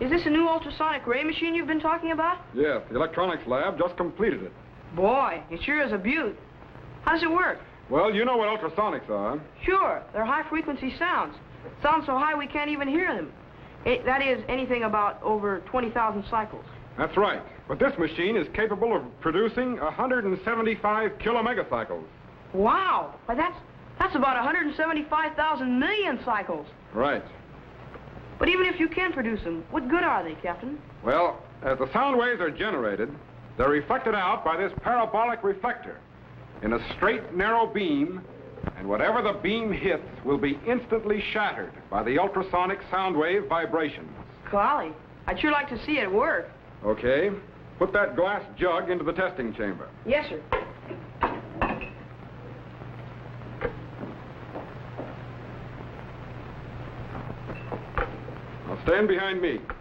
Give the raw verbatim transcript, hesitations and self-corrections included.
Is this a new ultrasonic ray machine you've been talking about? Yes, the electronics lab just completed it. Boy, it sure is a beaut. How does it work? Well, you know what ultrasonics are. Sure, they're high-frequency sounds. Sounds so high we can't even hear them. It, that is, anything about over twenty thousand cycles. That's right. But this machine is capable of producing one hundred seventy-five kilomegacycles. Wow! Why, that's, that's about one hundred seventy-five thousand million cycles. Right. But even if you can produce them, what good are they, Captain? Well, as the sound waves are generated, they're reflected out by this parabolic reflector in a straight, narrow beam, and whatever the beam hits will be instantly shattered by the ultrasonic sound wave vibrations. Golly, I'd sure like to see it work. Okay. Put that glass jug into the testing chamber. Yes, sir. Now stand behind me.